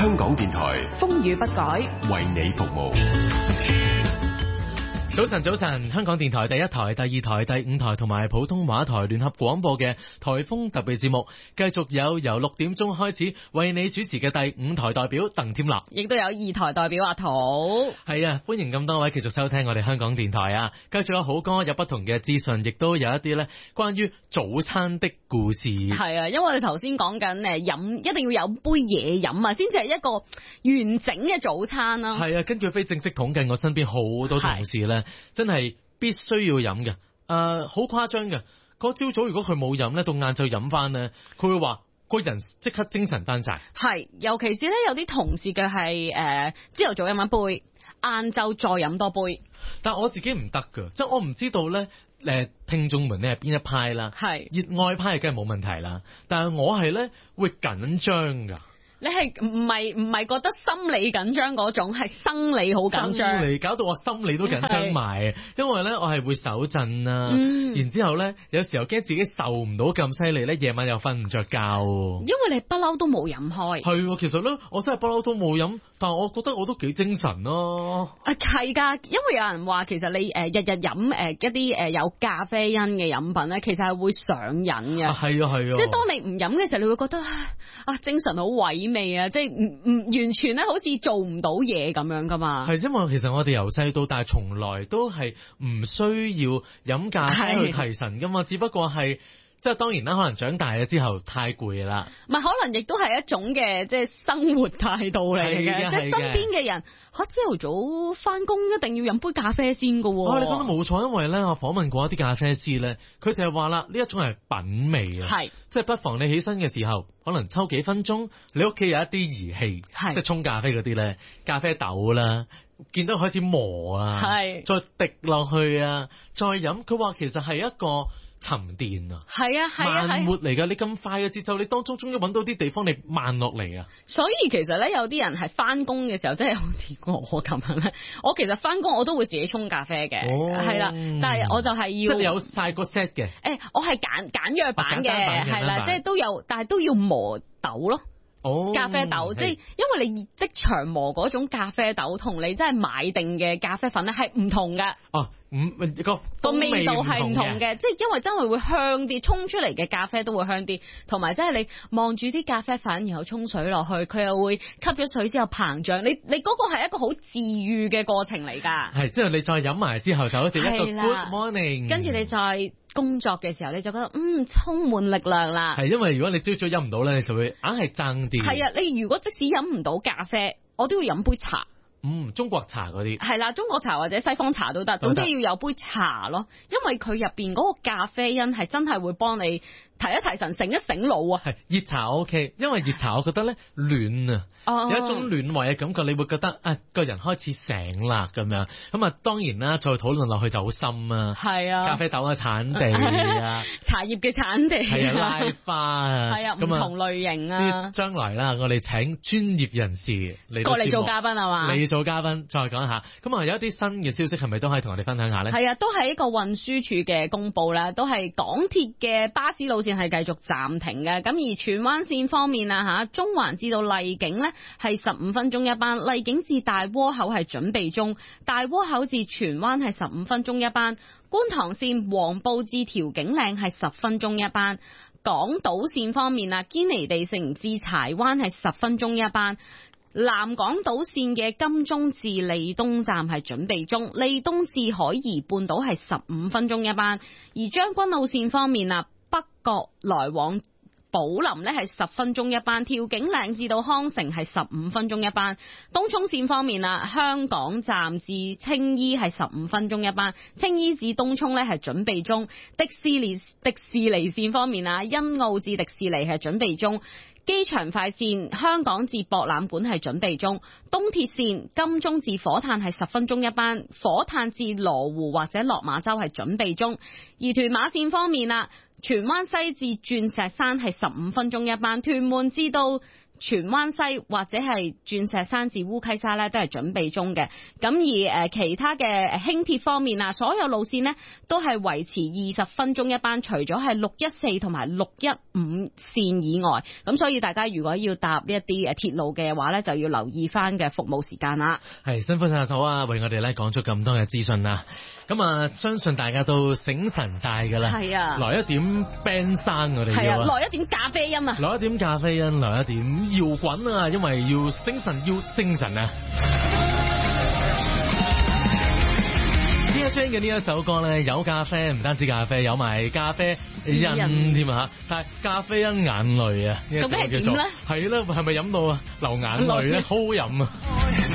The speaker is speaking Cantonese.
香港電台風雨不改， 為你服務。 早晨，香港電台第一台、第二台、第五台同埋普通話台聯合廣播嘅颱風特別節目，繼續有由6點鐘開始為你主持嘅第五台代表鄧添樂， 亦都有2台代表阿土。 係啊，歡迎咁多位繼續收聽我哋香港電台啊！繼續有好歌，有不同嘅資訊，亦都有一啲咧關於早餐的故事。 係啊，因為我哋頭先講緊飲一定要有杯嘢飲啊，先至係一個完整嘅早餐啦。係啊，根據非正式統計，我身邊好多同事咧，真係必須要飲嘅，好誇張嘅。嗰朝早如果佢冇飲咧，到晏晝飲翻咧，佢會話個人即刻精神單晒。係， 尤其是咧有啲同事嘅係朝頭早飲一杯，晏晝再飲多杯。 但我自己唔得㗎，即係我唔知道咧，聽眾們咧係邊一派啦。係熱愛派梗係冇問題啦，但係我係咧會緊張㗎。 你係唔係覺得心理緊張嗰種，係生理好緊張， 生理搞到我心理都緊張埋，因為咧我係會手震啊，然之後咧有時候驚自己受唔到咁犀利咧，夜晚又瞓唔着覺。 因為你不嬲都冇飲開。 係，其實咧我真係不嬲都冇飲，但係我覺得我都幾精神咯。 係㗎，因為有人話其實你日日飲一啲有咖啡因嘅飲品咧，其實係會上癮嘅。係啊，即係當你唔飲嘅時候，你會覺得精神好萎味啊，即係唔完全咧，好似做唔到嘢咁樣噶嘛。係，因為其實我哋由細到大從來都係唔需要飲咖啡去提神噶嘛，只不過係即係當然啦，可能長大咗之後太攰啦。唔係，可能亦都係一種嘅即係生活態度嚟嘅，即係身邊嘅人朝頭早翻工一定要飲杯咖啡先噶。你講得冇錯，因為咧我訪問過一啲咖啡師咧，佢就係話啦，呢一種係品味啊，係即係不妨你起身嘅時候，可能抽幾分鐘，你屋企有一啲儀器，即係沖咖啡嗰啲咧，咖啡豆啦，見到開始磨啊，係再滴落去啊，再飲。佢話其實係一個沉澱啊，係啊，慢活嚟㗎。你咁快嘅節奏，你當中終於揾到啲地方你慢落嚟啊。所以其實咧，有啲人係翻工嘅時候，即係好似我咁樣咧。我其實翻工我都會自己沖咖啡嘅，係啦，但係我就係要即係有晒個 set 嘅。我係簡約版嘅，係啦，即係都有，但係都要磨豆咯。咖啡豆，即係因為你即場磨嗰種咖啡豆，同你真係買定嘅咖啡粉咧係唔同㗎。個味道係唔同嘅，即係因為真係會香啲，沖出嚟嘅咖啡都會香啲，同埋即係你望住啲咖啡粉，然後沖水落去，佢又會吸咗水之後膨脹，你嗰個係一個好治愈嘅過程嚟㗎。係，之後你再飲埋之後就好似一個 good morning，跟住你再工作嘅時候你就覺得充滿力量啦。係，因為如果你朝早飲唔到咧，你就會硬係爭啲。係啊，你如果即使飲唔到咖啡，我都要飲杯茶。中國茶嗰啲係啦，中國茶或者西方茶都得，總之要有杯茶咯，因為佢入邊嗰個咖啡因係真係會幫你提一提神、醒一醒腦啊。係熱茶 OK， 因為熱茶我覺得咧暖啊，有一種暖胃嘅感覺，你會覺得個人開始醒啦咁樣。咁啊當然啦，再討論落去就好深啊。係啊，咖啡豆嘅產地啊，茶葉嘅產地係啊，拉花啊，係啊，唔同類型啊。將來啦，我哋請專業人士嚟過嚟做嘉賓係嘛？你做嘉賓再講一下。咁啊有一啲新嘅消息係咪都可以同我哋分享下咧？係啊，都係一個運輸署嘅公佈啦，都係港鐵嘅巴士路線係繼續暫停嘅。咁而荃灣線方面啊中環至到荔景咧係15分鐘一班，荔景至大窩口係準備中，大窩口至荃灣係15分鐘一班，觀塘線黃埔至調景嶺係10分鐘一班。港島線方面啊，堅尼地城至柴灣係10分鐘一班。南港島線嘅金鐘至利東站係準備中，利東至海怡半島係15分鐘一班。而將軍澳線方面啊，北角來往寶林呢係10分鐘一班，調景嶺至到康城係15分鐘一班。東涌線方面啊，香港站至青衣係15分鐘一班，青衣至東涌呢係準備中。迪士尼線方面啊，欣澳至迪士尼係準備中。機場快線香港至博覽館係準備中，東鐵線金鐘至火炭係10分鐘一班，火炭至羅湖或者落馬洲係準備中。而屯馬線方面啦，荃灣西至鑽石山係15分鐘一班，屯門至到荃灣西或者係鑽石山至烏溪沙咧都係準備中嘅。咁而其他嘅輕鐵方面啊，所有路線呢都係維持20分鐘一班，除咗係614同埋615線以外。咁所以大家如果要搭呢一啲鐵路嘅話咧，就要留意翻嘅服務時間啦。 係辛苦晒好啊，為我哋咧講咗咁多嘅資訊啦。咁啊，相信大家都醒神晒噶啦。係啊，來一點 band 山我哋要。係啊， 來一點咖啡因啊。 來一點咖啡因，來一點搖滾啊，因為要醒神要精神啊。Dear Jane 嘅呢一首歌咧，有咖啡，唔單止咖啡，有埋咖啡因添啊吓，但係咖啡因眼淚啊，究竟係點咧？係啦，係咪飲到啊流眼淚咧？好好飲啊！